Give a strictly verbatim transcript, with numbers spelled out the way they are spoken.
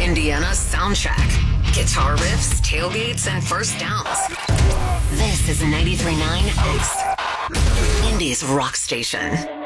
Indiana's soundtrack. Guitar riffs, tailgates, and first downs. This is ninety-three point nine X, Indy's rock station.